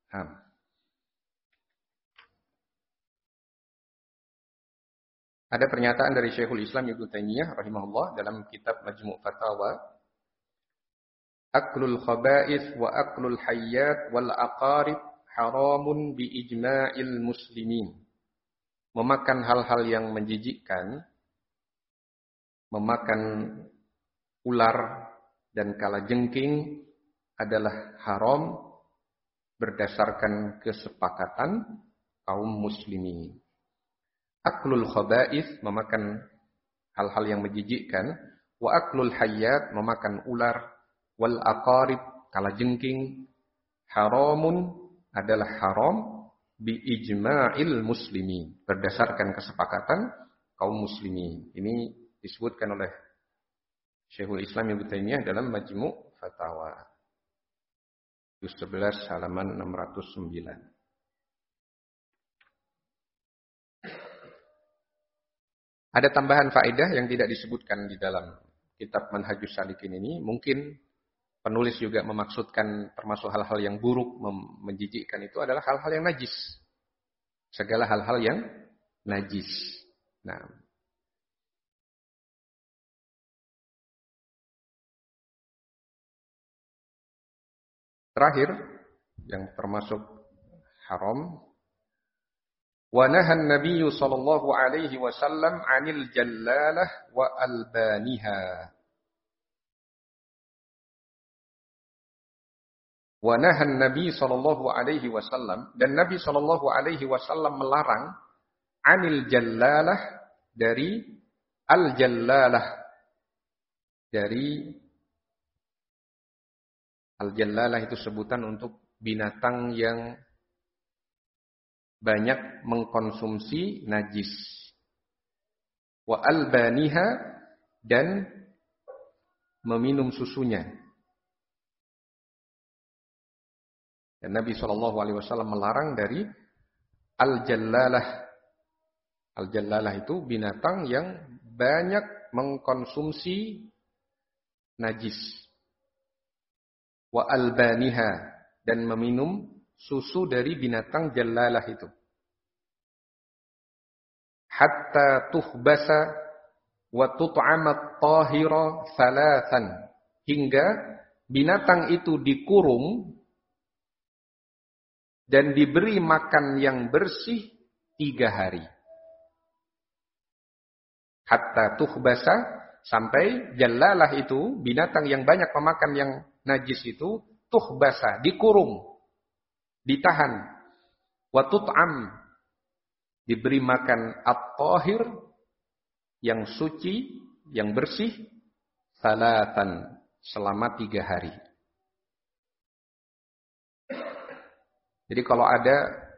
Ada pernyataan dari Syekhul Islam Ibnu Taimiyah rahimahullah dalam kitab Majmu' Fatawa, aklul khaba'ith wa aklul hayyat wal aqarib haramun bi ijma'il muslimin. Memakan hal-hal yang menjijikkan, memakan ular dan kalajengking adalah haram berdasarkan kesepakatan kaum muslimin. Aklul khaba'ith, memakan hal-hal yang menjijikkan, wa aklul hayyat, memakan ular, wal aqarib, kalajengking, haramun, adalah haram bi ijma'il muslimin, berdasarkan kesepakatan kaum muslimin. Ini disebutkan oleh Syekhul Islam Ibnu Taimiyah dalam Majmu' Fatawa juz 11 halaman 609. Ada tambahan faedah yang tidak disebutkan di dalam kitab Manhajus Salikin ini. Mungkin penulis juga memaksudkan termasuk hal-hal yang buruk, menjijikkan itu adalah hal-hal yang najis. Segala hal-hal yang najis. Nah, terakhir yang termasuk haram, wa nahan Nabi sallallahu alaihi wasallam 'anil jallalah wa albaniha. Wa nahan Nabi sallallahu alaihi wasallam, dan Nabi sallallahu alaihi wasallam melarang 'anil jallalah, dari al-jallalah, dari al-jallalah itu sebutan untuk binatang yang banyak mengkonsumsi najis. Wa albaniha, dan meminum susunya. Dan Nabi SAW melarang dari al-jallalah. Al-jallalah itu binatang yang banyak mengkonsumsi najis. Wa albaniha, dan meminum susu dari binatang jallalah itu. Hatta tuhbasa wa tut'amat tahira thalathan, hingga binatang itu dikurung dan diberi makan yang bersih 3 hari. Hatta tuhbasa, sampai jallalah itu, binatang yang banyak memakan yang najis itu, tuhbasa, dikurung, ditahan. Wa tut'am, diberi makan at-tahir, yang suci, yang bersih, salatan, selama 3 hari. Jadi kalau ada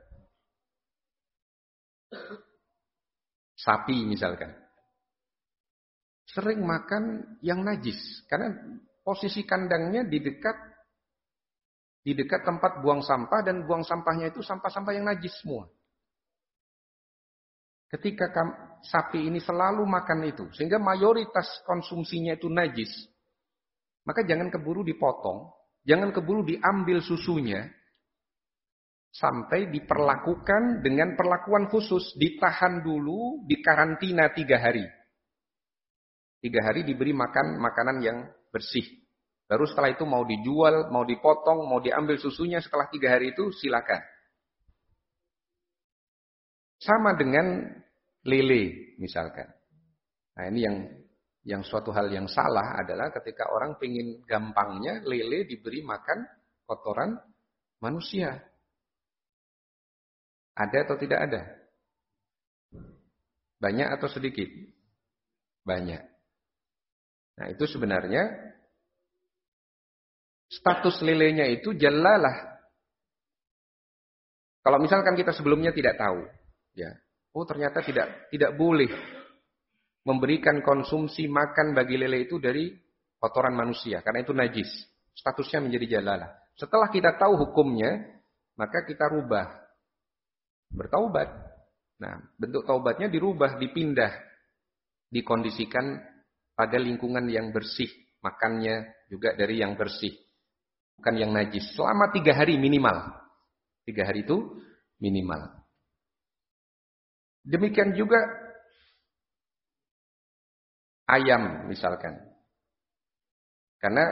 sapi misalkan, sering makan yang najis, karena posisi kandangnya di dekat tempat buang sampah, dan buang sampahnya itu sampah-sampah yang najis semua. Ketika sapi ini selalu makan itu, sehingga mayoritas konsumsinya itu najis, maka jangan keburu dipotong, jangan keburu diambil susunya, sampai diperlakukan dengan perlakuan khusus, ditahan dulu, dikarantina 3 hari. 3 hari diberi makan makanan yang bersih. Baru setelah itu mau dijual, mau dipotong, mau diambil susunya setelah 3 hari itu silakan. Sama dengan lele misalkan. Nah ini yang suatu hal yang salah adalah ketika orang pengen gampangnya lele diberi makan kotoran manusia. Ada atau tidak ada? Banyak atau sedikit? Banyak. Nah itu sebenarnya status lelenya itu jallalah. Kalau misalkan kita sebelumnya tidak tahu, ya, oh ternyata tidak boleh memberikan konsumsi makan bagi lele itu dari kotoran manusia, karena itu najis. Statusnya menjadi jallalah. Setelah kita tahu hukumnya, maka kita rubah. Bertaubat. Nah, bentuk taubatnya dirubah, dipindah, dikondisikan pada lingkungan yang bersih, makannya juga dari yang bersih, bukan yang najis. Selama 3 hari minimal. 3 hari itu minimal. Demikian juga ayam misalkan. Karena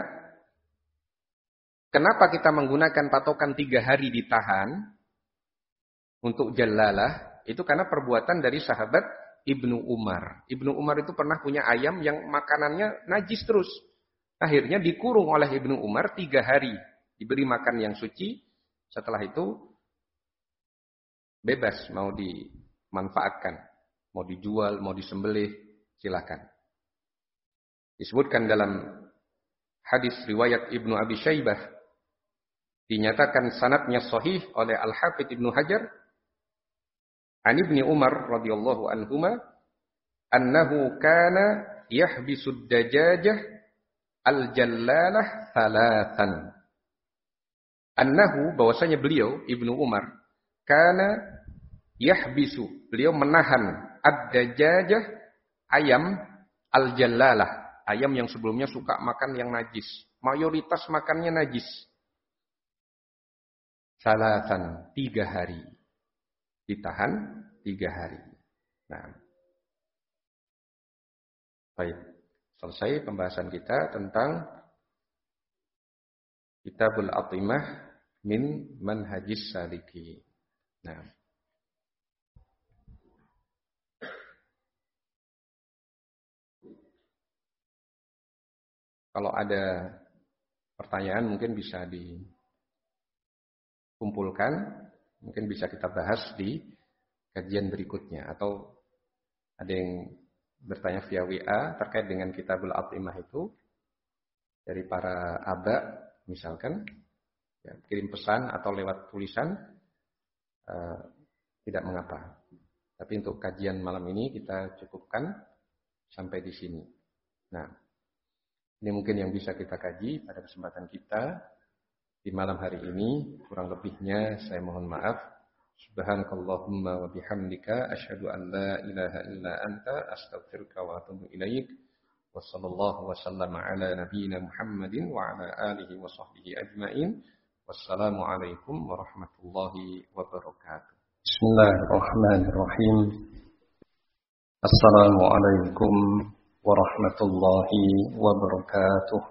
kenapa kita menggunakan patokan 3 hari ditahan untuk jalalah? Itu karena perbuatan dari sahabat Ibnu Umar. Ibnu Umar itu pernah punya ayam yang makanannya najis terus. Akhirnya dikurung oleh Ibnu Umar 3 hari. Diberi makan yang suci. Setelah itu bebas mau dimanfaatkan. Mau dijual, mau disembelih, silakan. Disebutkan dalam hadis riwayat Ibnu Abi Syaibah. Dinyatakan sanadnya sahih oleh Al-Hafidz Ibnu Hajar. An Ibni Umar radhiyallahu anhuma. Annahu kana yahbisud dajajah al-jallalah thalathan. Annahu, bahwasanya beliau Ibnu Umar, kana yahbisu, beliau menahan ad-dajajah, ayam al-jallalah, ayam yang sebelumnya suka makan yang najis, mayoritas makannya najis. Salatan, 3 hari. Ditahan 3 hari. Nah. Baik. Selesai pembahasan kita tentang Kitabul Atimah min Manhajis Saliki. Nah. Kalau ada pertanyaan mungkin bisa dikumpulkan, mungkin bisa kita bahas di kajian berikutnya. Atau ada yang bertanya via WA terkait dengan Kitabul Atimah itu dari para aba misalkan, ya, kirim pesan atau lewat tulisan, tidak mengapa. Tapi untuk kajian malam ini kita cukupkan sampai di sini. Nah, ini mungkin yang bisa kita kaji pada kesempatan kita di malam hari ini. Kurang lebihnya saya mohon maaf. Subhanakallahumma wa bihamdika asyhadu an la ilaha illa anta astaghfiruka wa atubu ilaik. Wa sallallahu wa sallama ala nabiyyina Muhammadin wa ala alihi wa sahbihi ajmain. Wassalamu alaikum warahmatullahi wabarakatuh. Bismillahirrahmanirrahim. Assalamu alaikum warahmatullahi wabarakatuh.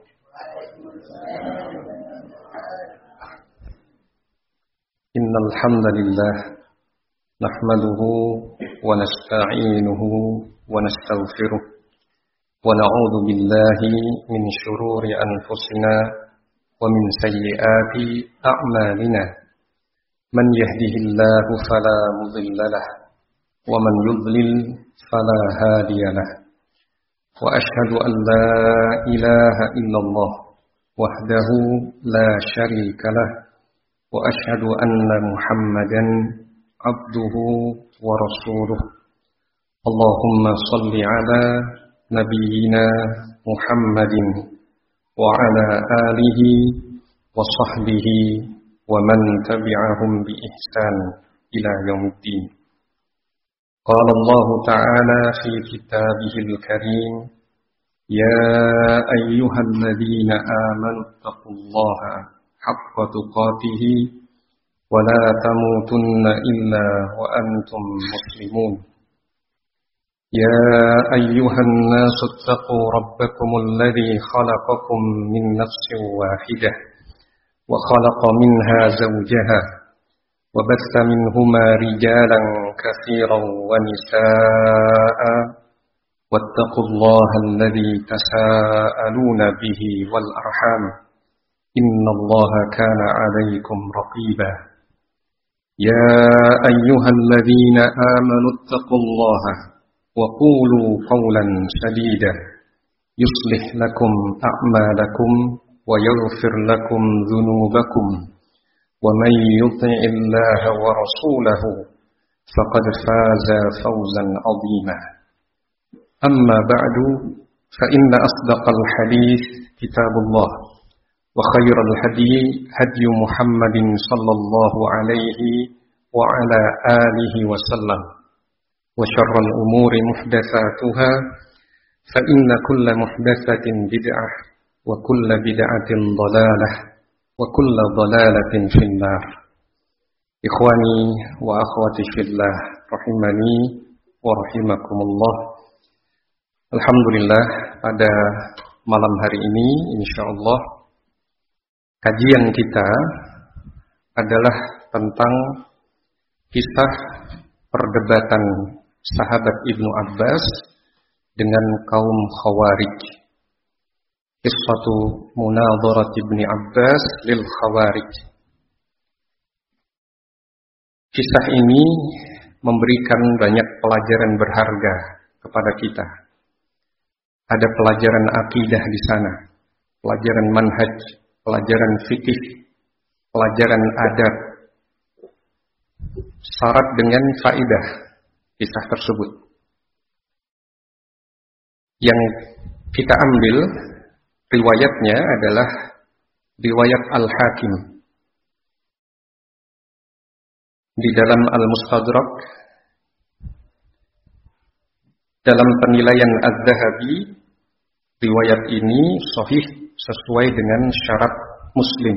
Innal hamdalillah nahmaduhu wa nasta'inuhu wa nastaghfiruh wa na'udzu billahi min shururi anfusina wa min sayyiati a'malina. Man yahdihillahu fala mudilla lahu wa man yudlil fala hadiya lahu. Wa ashhadu an la ilaha illallah wahdahu la syarika lahu wa ashhadu anna Muhammadan abduhu wa rasuluh. Allahumma salli ala nabiyyina Muhammadin wa ala alihi wa sahbihi wa man tabi'ahum bi ihsan ila yaumiddin. Qala Allah ta'ala fi kitabihil karim, ya ayyuhalladzina amanu taqullaha haqqa tuqatih wa la tamutunna illa wa antum muslimun. يا أيها الناس اتقوا ربكم الذي خلقكم من نفس واحدة وخلق منها زوجها وبث منهما رجالا كثيرا ونساء واتقوا الله الذي تساءلون به والأرحام إن الله كان عليكم رقيبا. يا أيها الذين آمنوا اتقوا الله وقولوا قولا سديدا يصلح لكم أعمالكم ويغفر لكم ذنوبكم ومن يطع الله ورسوله فقد فاز فوزا عظيما. أما بعد فإن أصدق الحديث كتاب الله وخير الهدي هدي محمد صلى الله عليه وعلى آله وسلم وشر الأمور محدثاتها فإن كل محدثة بدعة وكل بدعة ضلالة وكل ضلالة في النار. Ikhwani wa akhwati fillah, rahimani wa rahimakumullah. Alhamdulillah, pada malam hari ini insyaallah kajian kita adalah tentang kisah perdebatan sahabat Ibnu Abbas dengan kaum Khawarij. Qissatu munadharat Ibnu Abbas lil Khawarij. Kisah ini memberikan banyak pelajaran berharga kepada kita. Ada pelajaran akidah di sana, pelajaran manhaj, pelajaran fikih, pelajaran adab. Syarat dengan faidah kisah tersebut. Yang kita ambil riwayatnya adalah riwayat Al-Hakim. Di dalam Al-Mustadrak, dalam penilaian Az-Zahabi, riwayat ini sahih sesuai dengan syarat Muslim.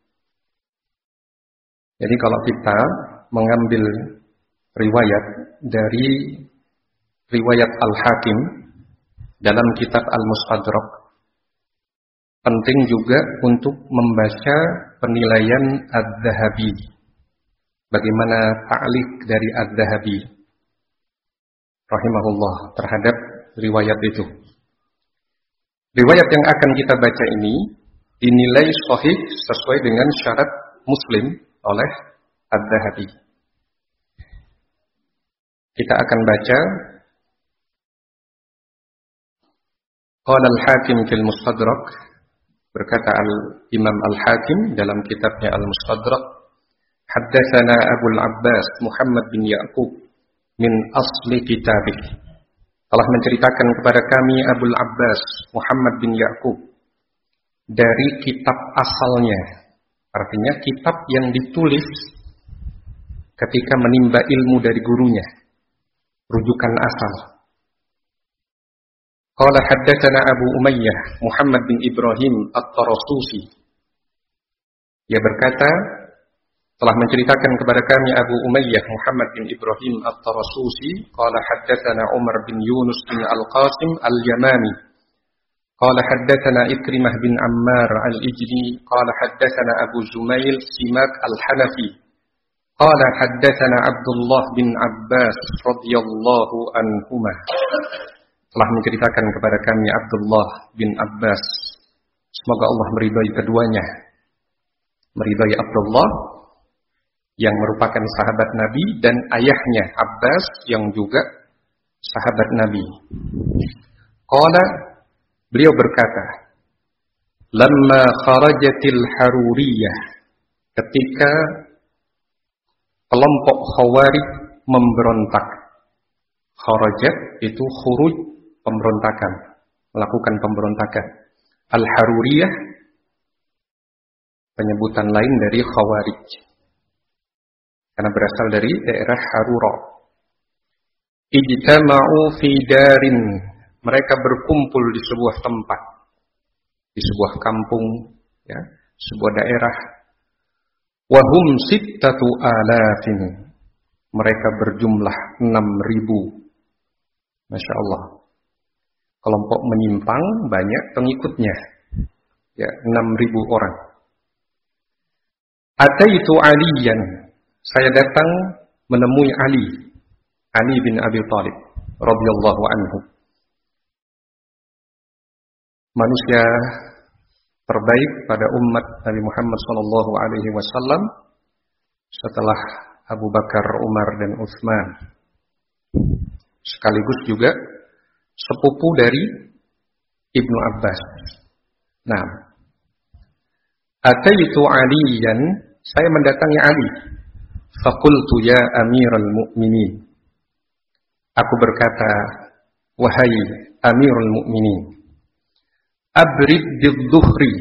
Jadi kalau kita mengambil riwayat dari riwayat Al-Hakim dalam kitab Al-Mustadrak, penting juga untuk membaca penilaian Az-Zahabi. Bagaimana ta'liq dari Az-Zahabi rahimahullah terhadap riwayat itu. Riwayat yang akan kita baca ini dinilai sahih sesuai dengan syarat Muslim oleh Az-Zahabi. Kita akan baca Qala Al-Hakim fil Mustadrak, berkata Al-Imam Al-Hakim dalam kitabnya Al-Mustadrak, Haddatsana Abu Abbas Muhammad bin Ya'qub min asli kitabih. Telah menceritakan kepada kami Abu Abbas Muhammad bin Ya'qub dari kitab asalnya. Artinya kitab yang ditulis ketika menimba ilmu dari gurunya. Rujukan asal. Qala haddatsana Abu Umayyah Muhammad bin Ibrahim At-Tarasusi. Ia berkata, telah menceritakan kepada kami Abu Umayyah Muhammad bin Ibrahim At-Tarasusi, qala haddatsana Umar bin Yunus bin Al-Qasim Al-Yamani, qala haddatsana Ikrimah bin Ammar Al-Ijli, qala haddatsana Abu Zumail Simak Al-Hanafi, qala haddatsana Abdullah bin Abbas radhiyallahu anhuma. Telah menceritakan kepada kami Abdullah bin Abbas, semoga Allah meridai keduanya, meridai Abdullah yang merupakan sahabat Nabi dan ayahnya Abbas yang juga sahabat Nabi. Qala, beliau berkata, lamma kharajatil haruriyah, ketika kelompok Khawarij memberontak. Kharajat itu khuruj, pemberontakan, melakukan pemberontakan. Al-Haruriyah penyebutan lain dari Khawarij, karena berasal dari daerah Harura. Ijtama'u fi darin, mereka berkumpul di sebuah tempat, di sebuah kampung, ya, sebuah daerah. Wahum sittatu alafin, mereka berjumlah 6.000. Masya Allah. Kelompok menyimpang, banyak pengikutnya, ya, 6.000 orang. Ataitu Aliyan, saya datang menemui Ali bin Abi Thalib radhiyallahu anhu. Manusia terbaik pada umat Nabi Muhammad sallallahu alaihi wasallam setelah Abu Bakar, Umar dan Utsman. Sekaligus juga sepupu dari Ibnu Abbas. Nah, ataitu Aliyan, saya mendatangi Ali. Faqultu ya Amirul Mu'minin. Aku berkata, wahai Amirul Mu'minin, abrid bidzuhri.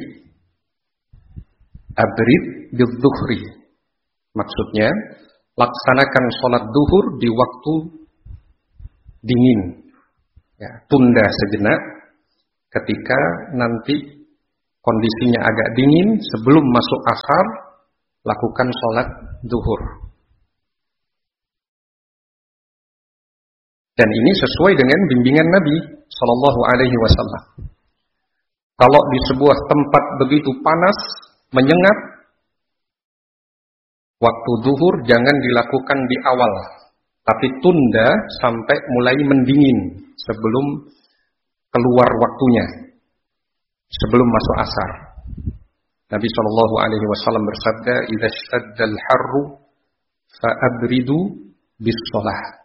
Abrid bidzuhri. Maksudnya, laksanakan sholat duhur di waktu dingin. Ya, tunda sejenak ketika nanti kondisinya agak dingin, sebelum masuk asar, lakukan sholat duhur. Dan ini sesuai dengan bimbingan Nabi Shallallahu Alaihi Wasallam. Kalau di sebuah tempat begitu panas, menyengat, waktu zuhur jangan dilakukan di awal, tapi tunda sampai mulai mendingin sebelum keluar waktunya, sebelum masuk asar. Nabi Shallallahu Alaihi Wasallam bersabda, "Idza shtaddal harru fa'abridu bis-shalah."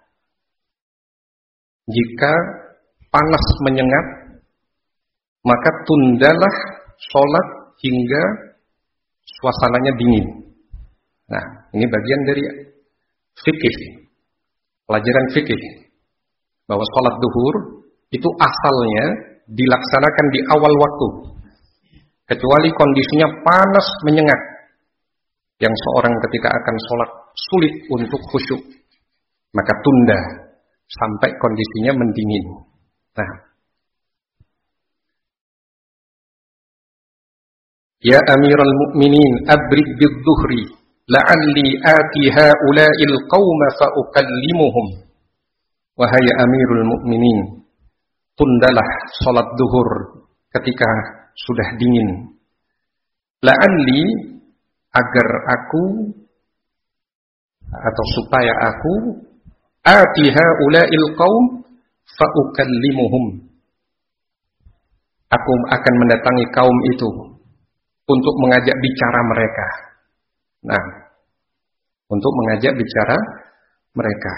Jika panas menyengat, maka tundalah sholat hingga suasananya dingin. Nah, ini bagian dari fikih, pelajaran fikih, bahwa sholat duhur itu asalnya dilaksanakan di awal waktu, kecuali kondisinya panas menyengat, yang seorang ketika akan sholat sulit untuk khusyuk, maka tunda sampai kondisinya mendingin. Nah, ya Amirul Mukminin, abrid bidzuhri, la'alli ati ha'ula'il qauma fa'ukallimuhum. Wahai Amirul Mukminin, tundalah salat duhur ketika sudah dingin. La'alli, agar aku atau supaya aku ati ha'ula'il qaum fa'ukallimuhum. Aku akan mendatangi kaum itu untuk mengajak bicara mereka. Nah, untuk mengajak bicara mereka.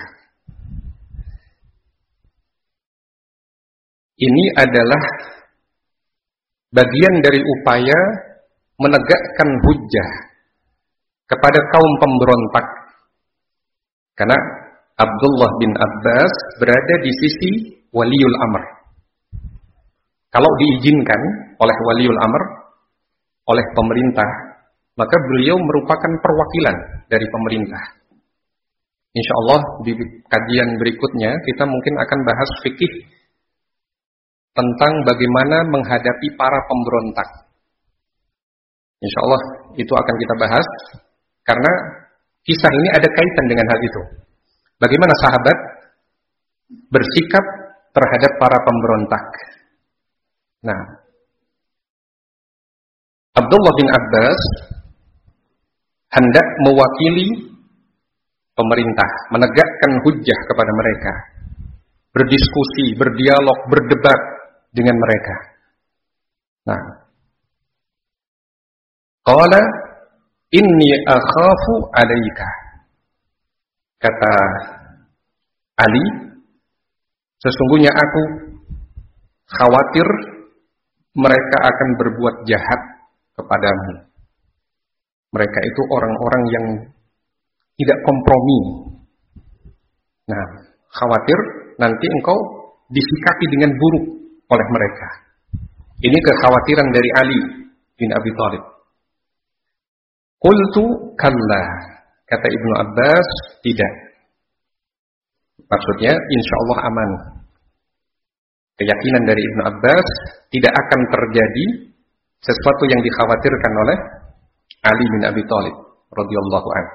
Ini adalah bagian dari upaya menegakkan hujjah kepada kaum pemberontak. Karena Abdullah bin Abbas berada di sisi waliul amr. Kalau diizinkan oleh waliul amr, oleh pemerintah, maka beliau merupakan perwakilan dari pemerintah. Insya Allah di kajian berikutnya kita mungkin akan bahas fikih tentang bagaimana menghadapi para pemberontak. Insya Allah itu akan kita bahas, karena kisah ini ada kaitan dengan hal itu. Bagaimana sahabat bersikap terhadap para pemberontak. Nah, Abdullah bin Abbas hendak mewakili pemerintah, menegakkan hujjah kepada mereka, berdiskusi, berdialog, berdebat dengan mereka. Nah, qala inni akhafu alaika, kata Ali, sesungguhnya aku khawatir mereka akan berbuat jahat kepadamu. Mereka itu orang-orang yang tidak kompromi. Nah, khawatir nanti engkau disikapi dengan buruk oleh mereka. Ini kekhawatiran dari Ali bin Abi Thalib. Qultu kalla, kata Ibnu Abbas, tidak. Maksudnya insya Allah aman. Keyakinan dari Ibnu Abbas tidak akan terjadi sesuatu yang dikhawatirkan oleh Ali bin Abi Thalib radhiyallahu anhu.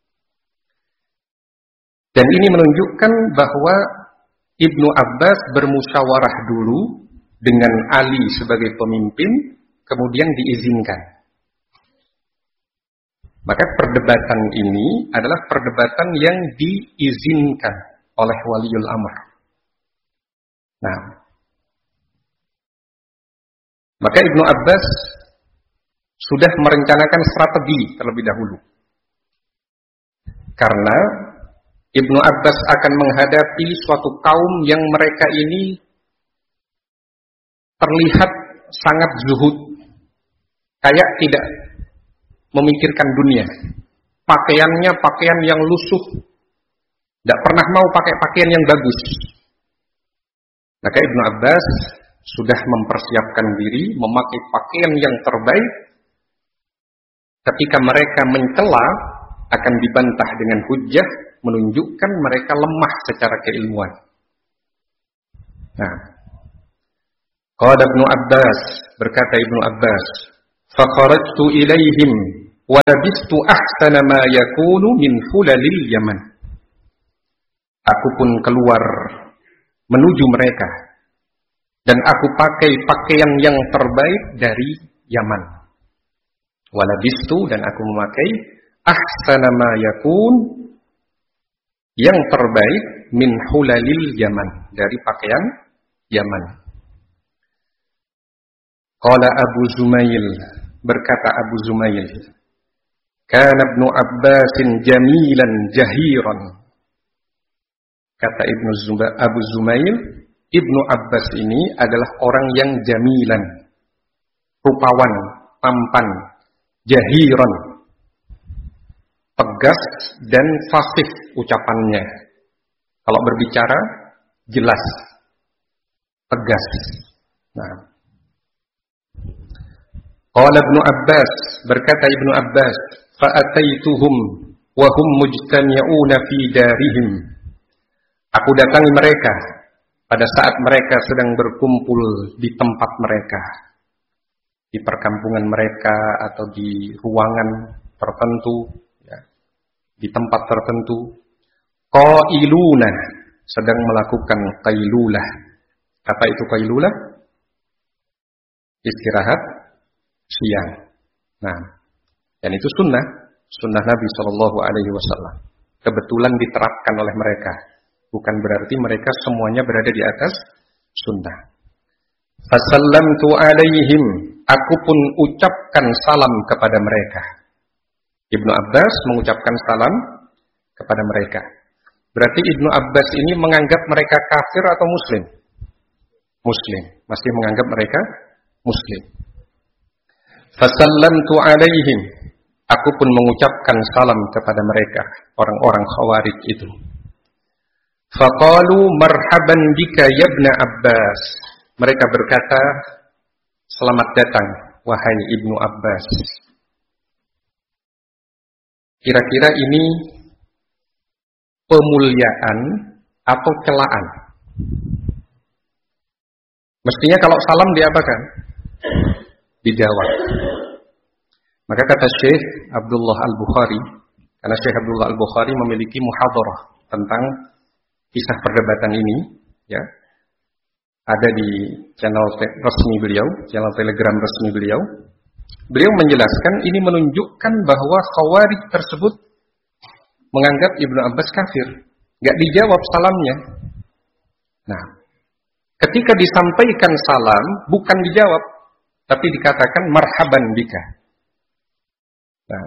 Dan ini menunjukkan bahwa Ibnu Abbas bermusyawarah dulu dengan Ali sebagai pemimpin, kemudian diizinkan. Maka perdebatan ini adalah perdebatan yang diizinkan oleh waliul amr. Nah, maka Ibnu Abbas sudah merencanakan strategi terlebih dahulu. Karena Ibnu Abbas akan menghadapi suatu kaum yang mereka ini terlihat sangat zuhud, kayak tidak memikirkan dunia. Pakaiannya pakaian yang lusuh, tidak pernah mau pakai pakaian yang bagus. Maka Ibnu Abbas sudah mempersiapkan diri memakai pakaian yang terbaik. Ketika mereka mencela, akan dibantah dengan hujjah, menunjukkan mereka lemah secara keilmuan. Nah, qala Ibnu Abbas, berkata Ibnu Abbas, fakharajtu ilaihim wa labistu ahsana ma yakunu min hulalil Yaman. Aku pun keluar menuju mereka. Dan aku pakai pakaian yang terbaik dari Yaman. Walabistu, dan aku memakai ahsana ma yakun, yang terbaik min hulalil Yaman, dari pakaian Yaman. Qala Abu Zumail, berkata Abu Zumail, kana Ibnu Abbasin jamilan jahiran. Kata Abu Zumail, Ibnu Abbas ini adalah orang yang jamilan, rupawan, tampan, jahiran, tegas dan fasih ucapannya. Kalau berbicara jelas, tegas. Nah, qala Ibnu Abbas, berkata Ibnu Abbas, fa ataituhum wa hum mujtami'una fi darihim. Aku datangi mereka pada saat mereka sedang berkumpul di tempat mereka, di perkampungan mereka atau di ruangan tertentu, ya, di tempat tertentu. Qailuna, sedang melakukan qailulah. Apa itu qailulah? Istirahat siang. Nah, dan itu sunnah Nabi Shallallahu Alaihi Wasallam. Kebetulan diterapkan oleh mereka. Bukan berarti mereka semuanya berada di atas sunnah. Fasallamtu alaihim, aku pun ucapkan salam kepada mereka. Ibnu Abbas mengucapkan salam kepada mereka. Berarti Ibnu Abbas ini menganggap mereka kafir atau muslim? Muslim, masih menganggap mereka muslim. Fasallamtu alaihim, aku pun mengucapkan salam kepada mereka, orang-orang Khawarij itu. Faqalu marhaban bika ya Ibnu Abbas. Mereka berkata, selamat datang wahai Ibnu Abbas. Kira-kira ini pemuliaan atau celaan? Mestinya kalau salam diapakan? Dijawab. Maka kata Syekh Abdullah Al-Bukhari, karena Syekh Abdullah Al-Bukhari memiliki muhadharah tentang kisah perdebatan ini, ya, ada di channel resmi beliau, channel Telegram resmi beliau. Beliau menjelaskan ini menunjukkan bahwa Khawarij tersebut menganggap Ibnu Abbas kafir, nggak dijawab salamnya. Nah, ketika disampaikan salam bukan dijawab, tapi dikatakan marhaban bika. Nah,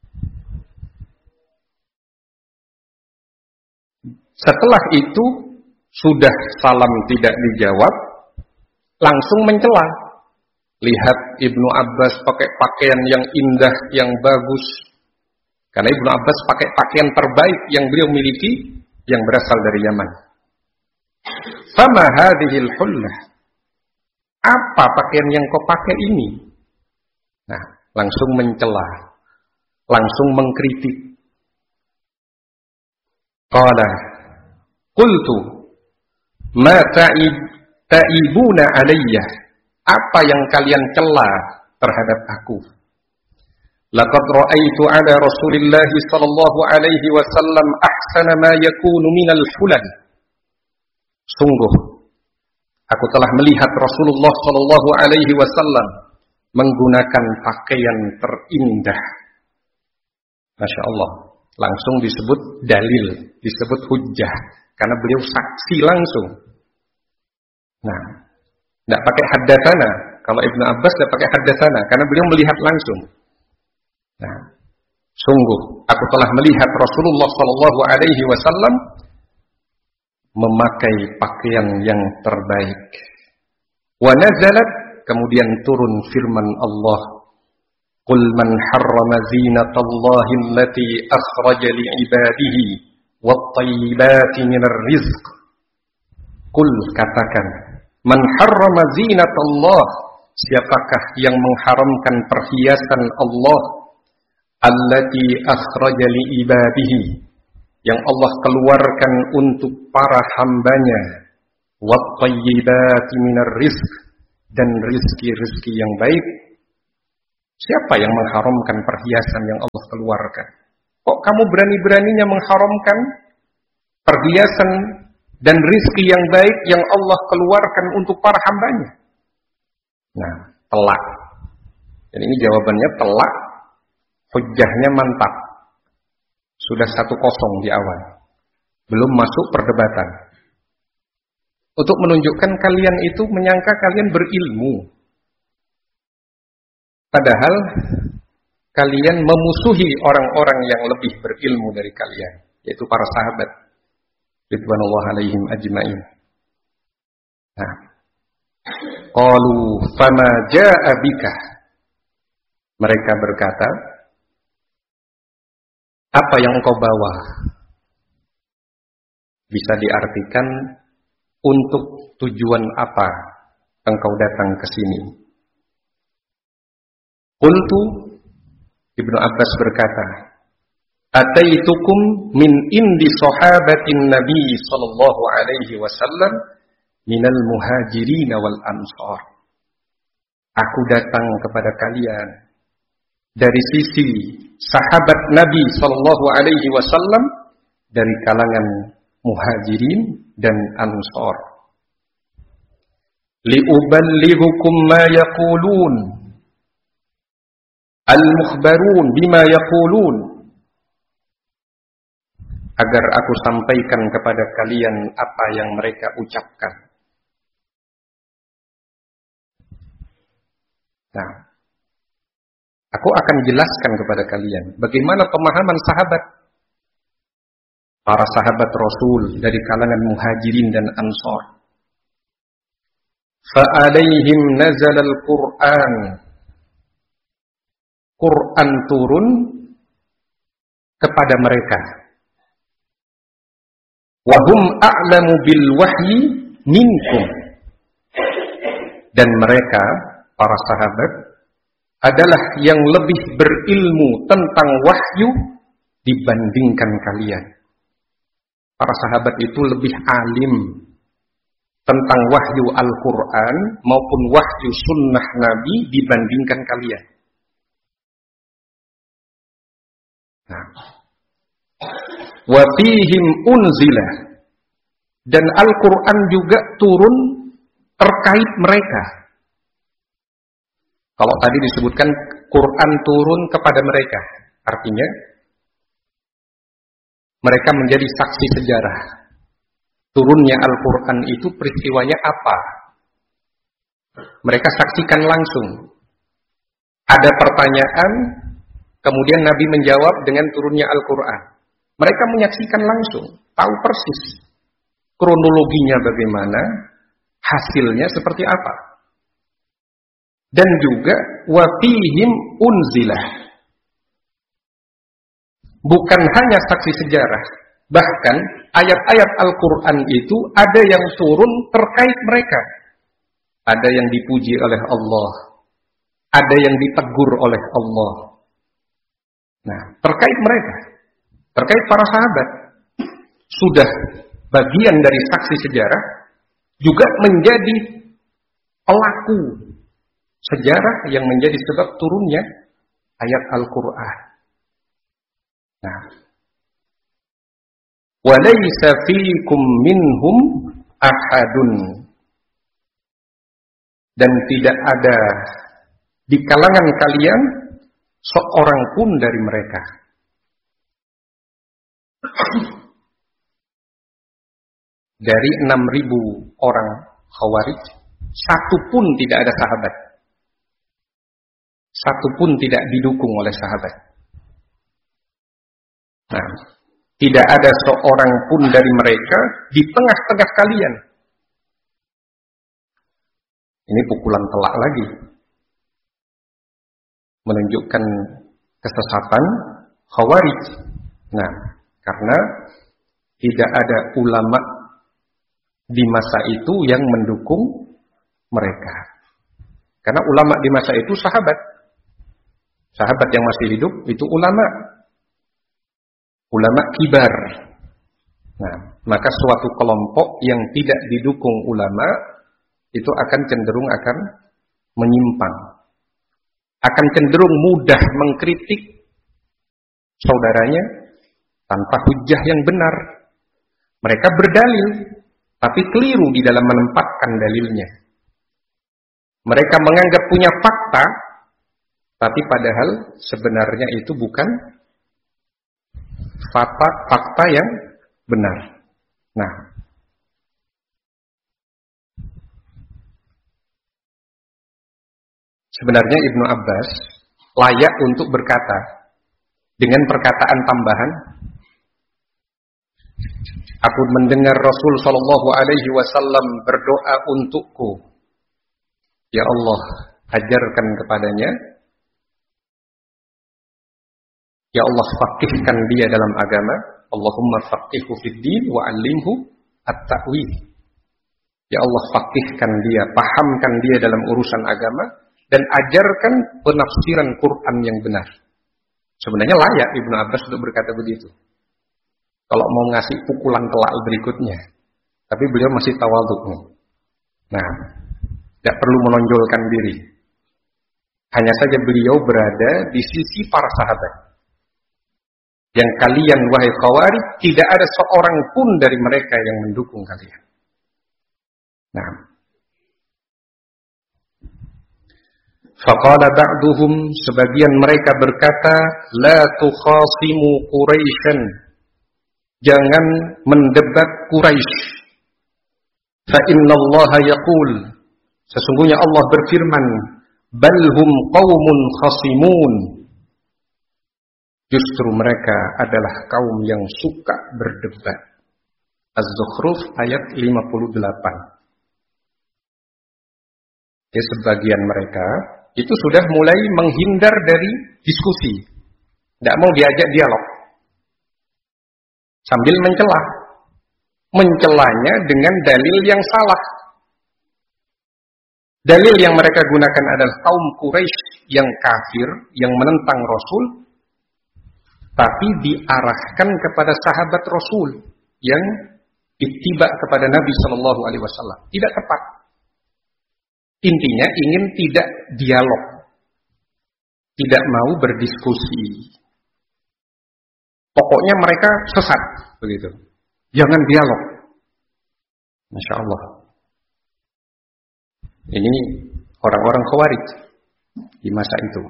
setelah itu sudah salam tidak dijawab, langsung mencela. Lihat Ibnu Abbas pakai pakaian yang indah, yang bagus. Karena Ibnu Abbas pakai pakaian terbaik yang beliau miliki, yang berasal dari Yaman. Fama hadhil hullah. Apa pakaian yang kau pakai ini? Nah, langsung mencela, langsung mengkritik. Qala qultu ma ta'ibuna alayya, apa yang kalian cela terhadap aku? Laqad ra'aitu ala Rasulillah sallallahu alaihi wasallam ahsana ma yakunu minal hulal. Sungguh aku telah melihat Rasulullah sallallahu alaihi wasallam menggunakan pakaian terindah. Masya Allah, langsung disebut dalil, disebut hujjah, karena beliau saksi langsung. Nah, tidak pakai haddatsana. Kalau Ibnu Abbas tidak pakai haddatsana, karena beliau melihat langsung. Nah, sungguh aku telah melihat Rasulullah sallallahu alaihi wasallam memakai pakaian yang terbaik. Wa nazalat, kemudian turun firman Allah, qul man harrama zinatallahi allati akhraja li'ibadihi wat-thayyibati minar rizq. Qul, katakan, man harrama zinatallah, siapakah yang mengharamkan perhiasan Allah, allati akhraja li'ibadihi, yang Allah keluarkan untuk para hambanya, wat-thayyibati minar rizq, dan rizki-rizki yang baik. Siapa yang mengharamkan perhiasan yang Allah keluarkan? Kok kamu berani-beraninya mengharamkan perhiasan dan rizki yang baik yang Allah keluarkan untuk para hambanya. Nah, telak. Dan ini jawabannya telak, hujjahnya mantap. Sudah 1-0 di awal. Belum masuk perdebatan. Untuk menunjukkan kalian itu menyangka kalian berilmu. Padahal kalian memusuhi orang-orang yang lebih berilmu dari kalian, yaitu para sahabat ridwanullah alaihim ajma'in. Nah, qalu fama jaa bika. Mereka berkata, apa yang engkau bawa? Bisa diartikan untuk tujuan apa engkau datang ke sini. Qultu, Ibnu Abbas berkata, ataitukum min indi sahabatin Nabi sallallahu alaihi wasallam minal muhajirin wal ansar. Aku datang kepada kalian dari sisi sahabat Nabi sallallahu alaihi wasallam dari kalangan muhajirin dan ansar. Liuballighukum ma yaqulun al-mukhbarun bima yaqulun, agar aku sampaikan kepada kalian apa yang mereka ucapkan. Nah, aku akan jelaskan kepada kalian bagaimana pemahaman sahabat, para sahabat Rasul dari kalangan muhajirin dan ansar. Fa'alaihim nazalal Qur'an. Quran turun kepada mereka. Wahum a'lamu bil wahyi minkum. Dan mereka, para sahabat, adalah yang lebih berilmu tentang wahyu dibandingkan kalian. Para sahabat itu lebih alim tentang wahyu Al-Quran maupun wahyu sunnah Nabi dibandingkan kalian. Nah, wa fihim unzila, dan Al-Quran juga turun terkait mereka. Kalau tadi disebutkan Quran turun kepada mereka, artinya mereka menjadi saksi sejarah. Turunnya Al-Quran itu peristiwanya apa? Mereka saksikan langsung. Ada pertanyaan, kemudian Nabi menjawab dengan turunnya Al-Quran. Mereka menyaksikan langsung, tahu persis kronologinya bagaimana, hasilnya seperti apa. Dan juga wa fihim unzilah. Bukan hanya saksi sejarah, bahkan ayat-ayat Al-Quran itu ada yang turun terkait mereka. Ada yang dipuji oleh Allah, ada yang ditegur oleh Allah. Nah, terkait mereka, terkait para sahabat, sudah bagian dari saksi sejarah, juga menjadi pelaku sejarah yang menjadi sebab turunnya ayat Al-Quran. Nah, walaysa fiikum minhum ahadun, dan tidak ada di kalangan kalian seorang pun dari mereka. Dari 6.000 orang Khawarij, satu pun tidak ada sahabat. Satu pun tidak didukung oleh sahabat. Nah, tidak ada seorang pun dari mereka di tengah-tengah kalian. Ini pukulan telak lagi. Menunjukkan kesesatan Khawarij. Nah, karena tidak ada ulama di masa itu yang mendukung mereka. Karena ulama di masa itu sahabat. Sahabat yang masih hidup itu ulama. Ulama kibar. Nah, maka suatu kelompok yang tidak didukung ulama itu akan cenderung akan menyimpang. Akan cenderung mudah mengkritik saudaranya tanpa hujjah yang benar. Mereka berdalil tapi keliru di dalam menempatkan dalilnya. Mereka menganggap punya fakta, tapi padahal sebenarnya itu bukan fakta yang benar. Nah, sebenarnya Ibnu Abbas layak untuk berkata dengan perkataan tambahan, aku mendengar Rasul sallallahu alaihi wasallam berdoa untukku, ya Allah, ajarkan kepadanya, ya Allah, faqihkan dia dalam agama, Allahumma faqihhu fid din wa 'allimhu at-ta'wil. Ya Allah, faqihkan dia, pahamkan dia dalam urusan agama dan ajarkan penafsiran Quran yang benar. Sebenarnya layak Ibnu Abbas untuk berkata begitu. Kalau mau ngasih pukulan telak berikutnya. Tapi beliau masih tawadhu. Nah, tidak perlu menonjolkan diri. Hanya saja beliau berada di sisi para sahabat. Yang kalian, wahai Khawarij, tidak ada seorang pun dari mereka yang mendukung kalian. Nah, faqala ba'duhum, sebagian mereka berkata, la tukhasimu Quraisyan, jangan mendebat Quraisy. Fa innallaha yaqul, sesungguhnya Allah berfirman, bal hum qaumun khasimun, justru mereka adalah kaum yang suka berdebat. Az-Zukhruf ayat 58. Ya, sebagian mereka itu sudah mulai menghindar dari diskusi, tidak mau diajak dialog, sambil mencelanya dengan dalil yang salah. Dalil yang mereka gunakan adalah kaum Quraisy yang kafir, yang menentang Rasul, tapi diarahkan kepada sahabat Rasul yang ittiba kepada Nabi Shallallahu Alaihi Wasallam. Tidak tepat. Intinya ingin tidak dialog, tidak mau berdiskusi. Pokoknya mereka sesat, begitu. Jangan dialog. Masya Allah. Ini orang-orang Khawarij di masa itu.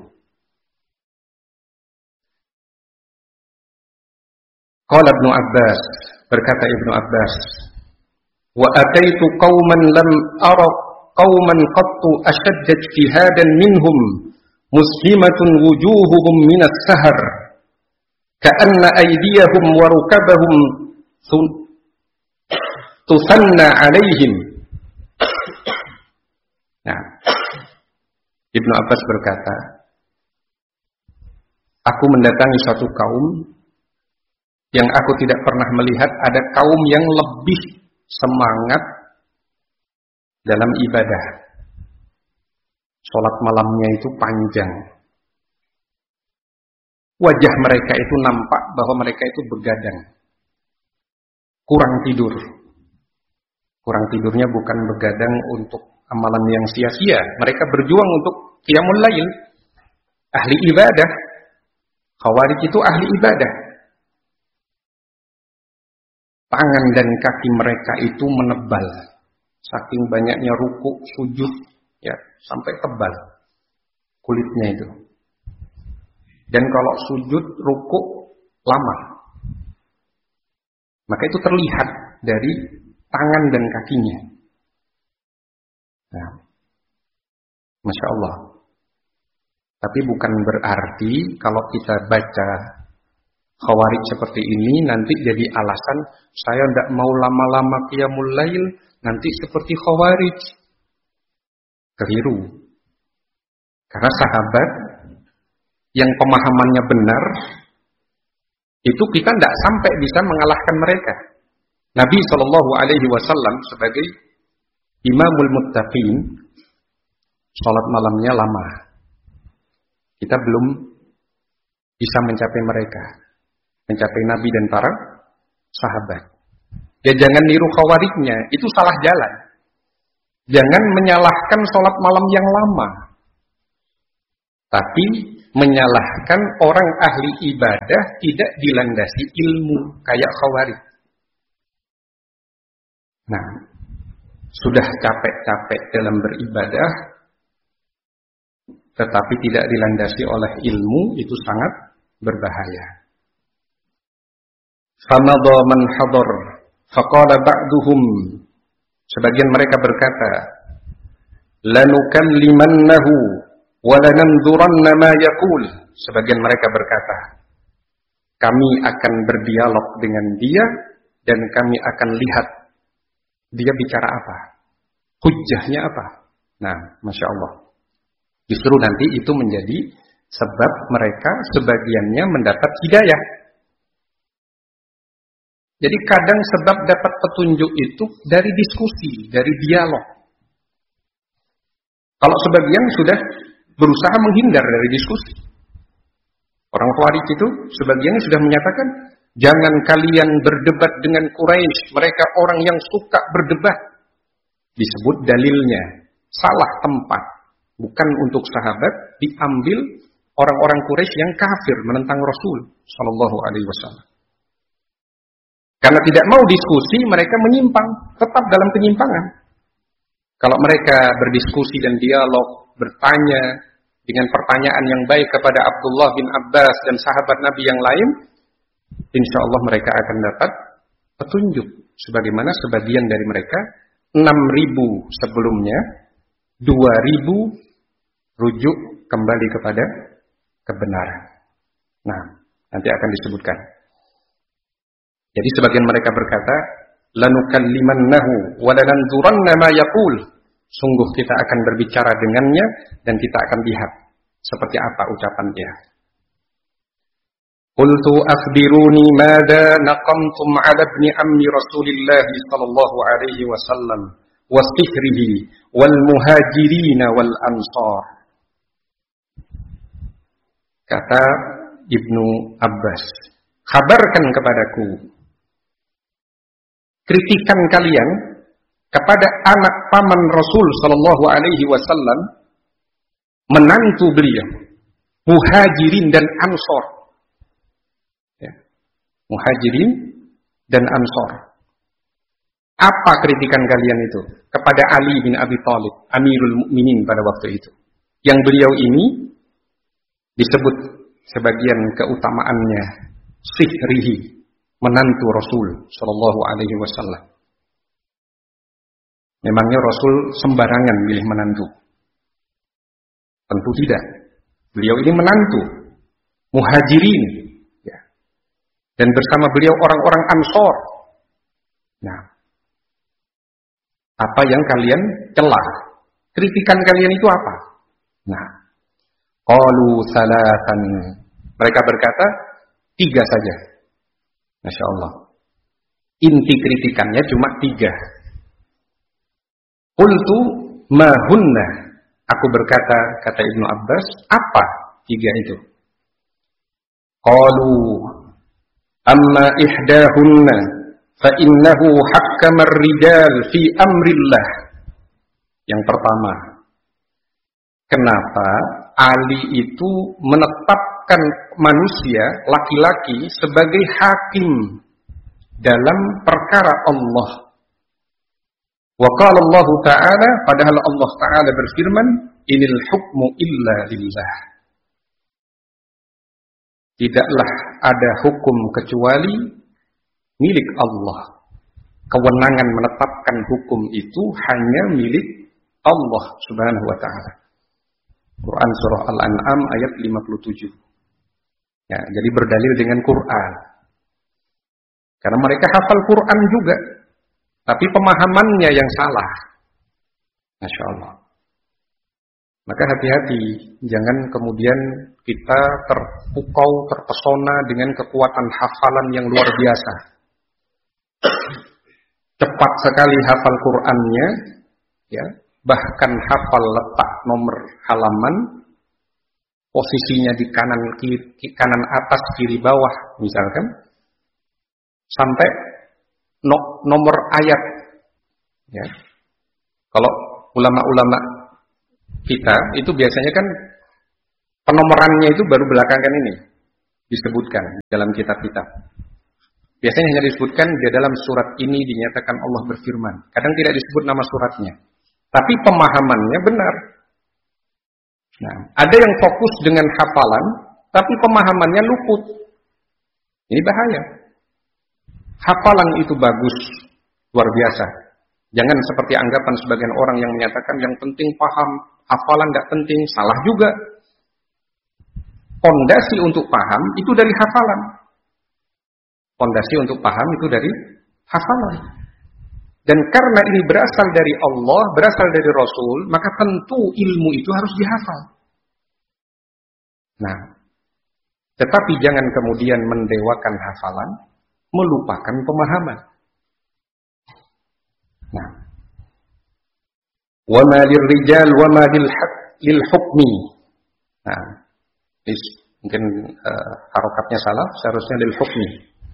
Qala Ibnu Abbas, berkata Ibnu Abbas, wa ataitu qauman lam ara qauman qattu ashadda ijtihadan minhum muslimatun wujuhuhum min as-sahar ka'anna aydiyahum wa rukabahum tusanna alaihim. Nah, Ibnu Abbas berkata, aku mendatangi suatu kaum yang aku tidak pernah melihat ada kaum yang lebih semangat dalam ibadah. Sholat malamnya itu panjang. Wajah mereka itu nampak bahwa mereka itu begadang. Kurang tidur. Kurang tidurnya bukan begadang untuk amalan yang sia-sia. Mereka berjuang untuk qiyamul lail. Ahli ibadah. Khawarij itu ahli ibadah. Tangan dan kaki mereka itu menebal. Saking banyaknya rukuk, sujud, ya, sampai tebal kulitnya itu. Dan kalau sujud, rukuk lama. Maka itu terlihat dari tangan dan kakinya. Nah, Masya Allah. Tapi bukan berarti kalau kita baca Khawarij seperti ini nanti jadi alasan saya tidak mau lama-lama qiyamul lail nanti seperti Khawarij. Keliru. Karena sahabat yang pemahamannya benar itu kita tidak sampai bisa mengalahkan mereka. Nabi Shallallahu Alaihi Wasallam sebagai Imamul Muttaqin sholat malamnya lama. Kita belum bisa mencapai mereka, mencapai Nabi dan para sahabat. Ya jangan niru Khawarijnya, itu salah jalan. Jangan menyalahkan sholat malam yang lama, tapi menyalahkan orang ahli ibadah tidak dilandasi ilmu kayak Khawarij. Nah, sudah capek-capek dalam beribadah, tetapi tidak dilandasi oleh ilmu, itu sangat berbahaya. Famadha man hadar, faqala ba'duhum, sebagian mereka berkata, lanukallimannahu wa lananzuranna ma yaqul. Sebagian mereka berkata, kami akan berdialog dengan dia dan kami akan lihat dia bicara apa, hujjahnya apa. Nah, Masya Allah, justru nanti itu menjadi sebab mereka sebagiannya mendapat hidayah. Jadi kadang sebab dapat petunjuk itu dari diskusi, dari dialog. Kalau sebagian sudah berusaha menghindar dari diskusi. Orang Khawarij itu sebagiannya sudah menyatakan, jangan kalian berdebat dengan Quraisy, mereka orang yang suka berdebat. Disebut dalilnya, salah tempat. Bukan untuk sahabat, diambil orang-orang Quraisy yang kafir menentang Rasul sallallahu alaihi wasallam. Karena tidak mau diskusi, mereka menyimpang, tetap dalam penyimpangan. Kalau mereka berdiskusi dan dialog, bertanya dengan pertanyaan yang baik kepada Abdullah bin Abbas dan sahabat Nabi yang lain, insya Allah mereka akan dapat petunjuk. Sebagaimana sebagian dari mereka, 6.000 sebelumnya, 2.000 rujuk kembali kepada kebenaran. Nah, nanti akan disebutkan. Jadi sebagian mereka berkata, lanukallimannahu wa lananzuranna ma yaqul. Sungguh kita akan berbicara dengannya dan kita akan lihat seperti apa ucapan dia. Qultu akhbiruni madza naqamtum 'ala ibni ammi Rasulillah sallallahu alaihi wasallam wa sihrihi wal muhajirin wal ansar. Kata Ibnu Abbas, kabarkan kepadaku kritikan kalian kepada anak paman Rasul sallallahu alaihi wasallam, menantu beliau, Muhajirin dan Ansor. Ya. Muhajirin dan Ansor. Apa kritikan kalian itu kepada Ali bin Abi Thalib, Amirul Mukminin pada waktu itu? Yang beliau ini disebut sebagian keutamaannya sihrihi, menantu Rasul sallallahu alaihi wasallam. Memangnya Rasul sembarangan milih menantu? Tentu tidak. Beliau ini menantu Muhajirin, ya. Dan bersama beliau orang-orang Ansor. Nah, apa yang kalian celah? Kritikan kalian itu apa? Nah, qalu salatan. Mereka berkata 3 saja. Masya Allah. Inti kritikannya cuma 3. Qultu ma hunna. Aku berkata, kata Ibnu Abbas, apa 3 itu? Qalu amma ihdahunna fa innahu hakkama ar-rijal fi amrillah. Yang pertama, kenapa Ali itu menetapkan manusia laki-laki sebagai hakim dalam perkara Allah? Wa qala Allah Ta'ala, padahal Allah Ta'ala berfirman, inil hukmu illa lillah. Tidaklah ada hukum kecuali milik Allah. Kewenangan menetapkan hukum itu hanya milik Allah Subhanahu wa Ta'ala. Quran surah Al-An'am ayat 57. Ya, jadi berdalil dengan Quran. Karena mereka hafal Quran juga, tapi pemahamannya yang salah. Masya Allah. Maka hati-hati, jangan kemudian kita terpukau, terpesona dengan kekuatan hafalan yang luar biasa. Cepat sekali hafal Qur'annya, ya, bahkan hafal letak nomor halaman, posisinya di kanan atas, kiri bawah, misalkan, sampai nomor ayat. Ya. Kalau ulama-ulama kita itu biasanya kan penomorannya itu baru belakangan ini disebutkan dalam kitab-kitab. Biasanya hanya disebutkan di dalam surat ini dinyatakan Allah berfirman. Kadang tidak disebut nama suratnya. Tapi pemahamannya benar. Nah, ada yang fokus dengan hafalan, tapi pemahamannya luput. Ini bahaya. Hafalan itu bagus, luar biasa. Jangan seperti anggapan sebagian orang yang menyatakan yang penting paham, hafalan tidak penting, salah juga. Pondasi untuk paham itu dari hafalan. Pondasi untuk paham itu dari hafalan. Dan karena ini berasal dari Allah, berasal dari Rasul, maka tentu ilmu itu harus dihafal. Nah, tetapi jangan kemudian mendewakan hafalan, melupakan pemahaman. Nah, wa ma lirrijal wa ma lil hukmi. Nah, mungkin harokatnya salah, seharusnya lil hukmi.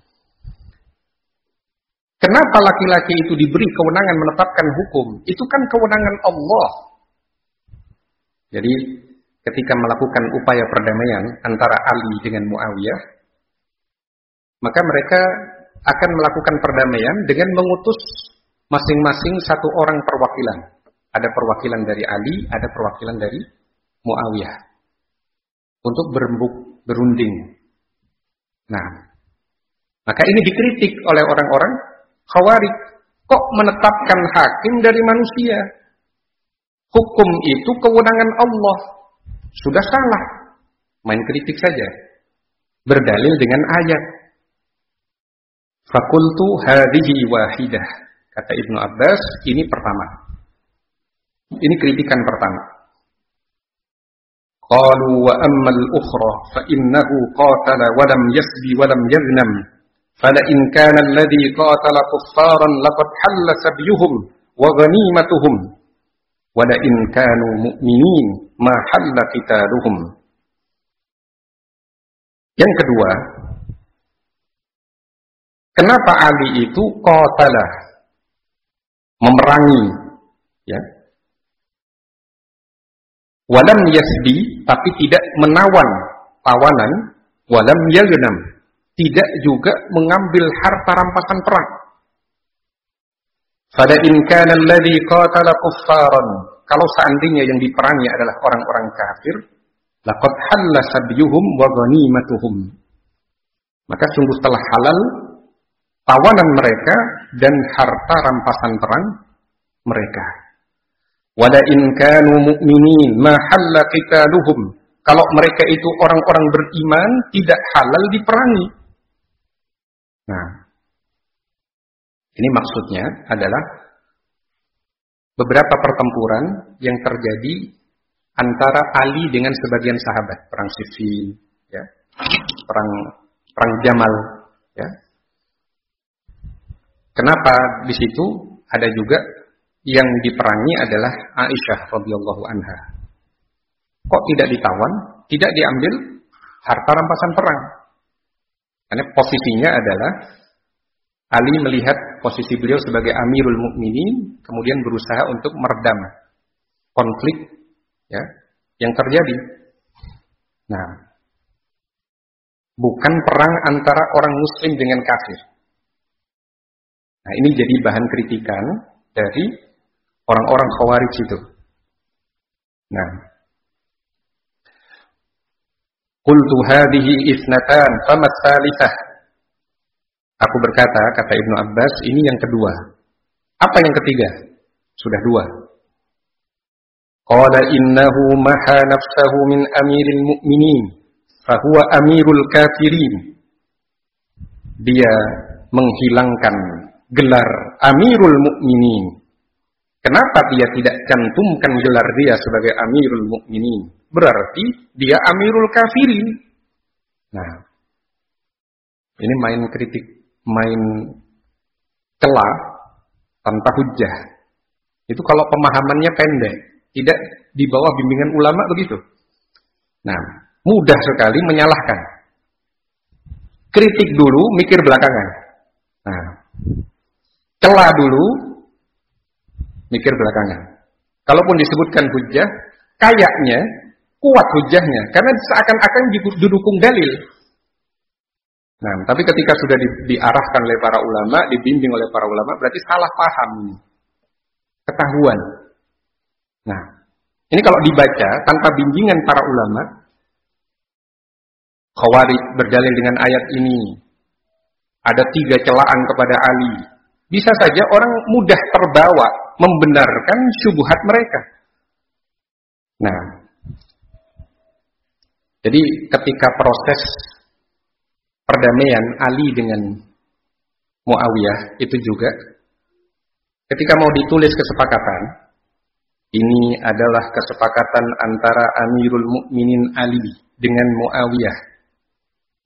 Kenapa laki-laki itu diberi kewenangan menetapkan hukum? Itu kan kewenangan Allah. Jadi ketika melakukan upaya perdamaian antara Ali dengan Muawiyah, maka mereka akan melakukan perdamaian dengan mengutus masing-masing satu orang perwakilan. Ada perwakilan dari Ali, ada perwakilan dari Muawiyah. Untuk berunding. Nah, maka ini dikritik oleh orang-orang Khawarij. Kok menetapkan hakim dari manusia? Hukum itu kewenangan Allah. Sudah salah. Main kritik saja. Berdalil dengan ayat. Fakultu hadhihi wahidah. Kata Ibnu Abbas, ini pertama. Ini kritikan pertama. Qalu wa ammal ukhra fa innahu qatala wa lam yasbi wa lam yaghnam. Fala in kana alladhi qatala kuffaran laqad halla sabyuhum wa ghanimatuhum wa la in kanu mu'minin ma halla qitaluhum. Yang kedua, kenapa Ali itu qatala, memerangi, ya? Walam yasbi, tapi tidak menawan tawanan, walam yaghnam, tidak juga mengambil harta rampasan perang. Fala in kana alladhi qatala kuffaran, kalau seandainya yang diperangi adalah orang-orang kafir, laqad halla sabyuhum wa ghanimatuhum, maka sungguh telah halal tawanan mereka dan harta rampasan perang mereka. Wala in kanu mu'minin ma halla qitaluhum, kalau mereka itu orang-orang beriman tidak halal diperangi. Nah, ini maksudnya adalah beberapa pertempuran yang terjadi antara Ali dengan sebagian sahabat, perang Siffin, ya, perang Jamal, ya. Kenapa di situ ada juga yang diperangi adalah Aisyah radhiyallahu anha? Kok tidak ditawan, tidak diambil harta rampasan perang? Karena posisinya adalah Ali melihat posisi beliau sebagai Amirul Mukminin, kemudian berusaha untuk meredam konflik, ya, yang terjadi. Nah, bukan perang antara orang Muslim dengan kafir. Nah, ini jadi bahan kritikan dari orang-orang Khawarij itu. Nah, qultu hadhihi isnatan famat tsalitsah. Aku berkata, kata Ibnu Abbas, ini yang kedua. Apa yang ketiga? Sudah dua. Qala innahu maha nafsahu min amiril mu'minin fahuwa amirul kafirin. Dia menghilangkan gelar Amirul Mukminin. Kenapa dia tidak cantumkan gelar dia sebagai Amirul Mukminin? Berarti dia Amirul Kafirin. Nah, ini main kritik, main celah tanpa hujjah. Itu kalau pemahamannya pendek, tidak di bawah bimbingan ulama begitu. Nah, mudah sekali menyalahkan. Kritik dulu, mikir belakangan. Nah, celah dulu, mikir belakangan. Kalaupun disebutkan hujjah, kayaknya kuat hujjahnya, karena seakan-akan didukung dalil. Nah, tapi ketika sudah diarahkan oleh para ulama, dibimbing oleh para ulama, berarti salah paham ini. Ketahuan. Nah, ini kalau dibaca tanpa bimbingan para ulama, Khawarij berdalil dengan ayat ini, ada 3 celaan kepada Ali. Bisa saja orang mudah terbawa membenarkan syubhat mereka. Nah, jadi ketika proses perdamaian Ali dengan Muawiyah itu juga, ketika mau ditulis kesepakatan, ini adalah kesepakatan antara Amirul Mukminin Ali dengan Muawiyah